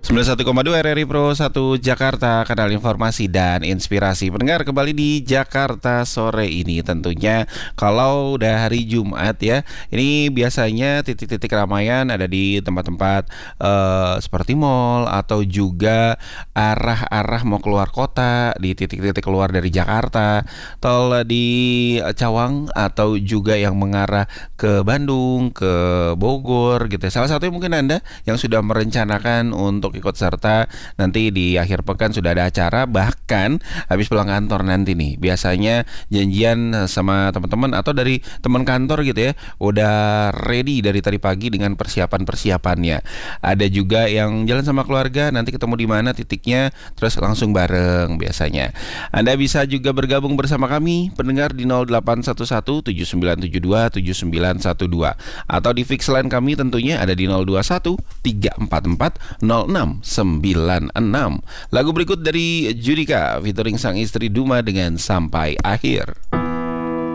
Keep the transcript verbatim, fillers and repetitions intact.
sembilan puluh satu koma dua R R I Pro satu Jakarta, kanal informasi dan inspirasi. Pendengar, kembali di Jakarta sore ini tentunya kalau udah hari Jumat ya, ini biasanya titik-titik keramaian ada di tempat-tempat uh, seperti mall atau juga arah-arah mau keluar kota, di titik-titik keluar dari Jakarta, tol di Cawang atau juga yang mengarah ke Bandung, ke Bogor gitu. Salah satunya mungkin Anda yang sudah merencanakan untuk ikut serta nanti di akhir pekan sudah ada acara, bahkan habis pulang kantor nanti nih biasanya janjian sama teman-teman atau dari teman kantor gitu ya, udah ready dari tadi pagi dengan persiapan-persiapannya. Ada juga yang jalan sama keluarga, nanti ketemu di mana titiknya, terus langsung bareng biasanya. Anda bisa juga bergabung bersama kami pendengar di nol delapan satu satu tujuh sembilan tujuh dua tujuh sembilan satu dua atau di fix line kami tentunya ada di nol dua satu tiga empat empat nol enam sembilan enam. Lagu berikut dari Judika featuring sang istri Duma dengan Sampai Akhir.